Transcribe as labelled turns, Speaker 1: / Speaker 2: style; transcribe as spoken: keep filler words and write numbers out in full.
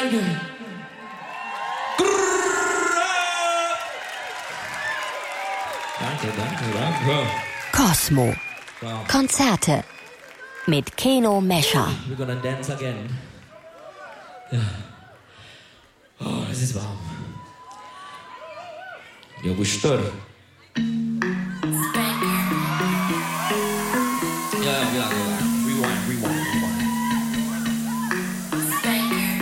Speaker 1: danke. Danke, danke, danke.
Speaker 2: Cosmo.
Speaker 1: Wow.
Speaker 2: Konzerte mit Keno Mescher.
Speaker 1: We're gonna dance again. Ja. Oh, es ist warm. Eu gostou.